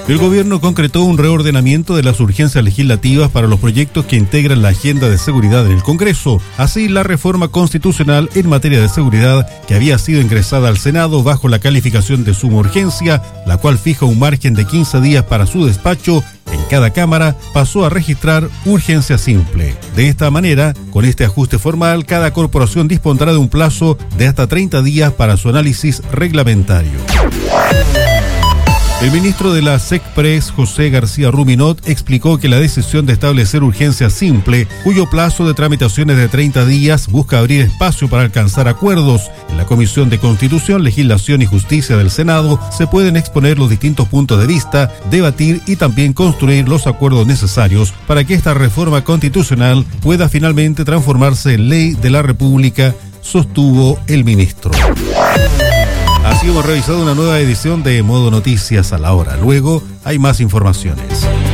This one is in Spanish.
El gobierno concretó un reordenamiento de las urgencias legislativas para los proyectos que integran la agenda de seguridad en el Congreso. Así, la reforma constitucional en materia de seguridad, que había sido ingresada al Senado bajo la calificación de suma urgencia, la cual fija un margen de 15 días para su despacho en cada Cámara, pasó a registrar urgencia simple. De esta manera, con este ajuste formal, cada corporación dispondrá de un plazo de hasta 30 días para su análisis reglamentario. El ministro de la SECPRES, José García Ruminot, explicó que la decisión de establecer urgencia simple, cuyo plazo de tramitaciones de 30 días busca abrir espacio para alcanzar acuerdos. En la Comisión de Constitución, Legislación y Justicia del Senado se pueden exponer los distintos puntos de vista, debatir y también construir los acuerdos necesarios para que esta reforma constitucional pueda finalmente transformarse en ley de la República, sostuvo el ministro. Así hemos revisado una nueva edición de Modo Noticias a la hora. Luego hay más informaciones.